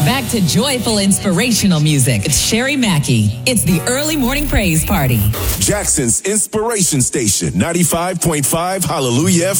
Back to joyful, inspirational music. It's Sherry Mackey. It's the Early Morning Praise Party. Jackson's Inspiration Station, 95.5 Hallelujah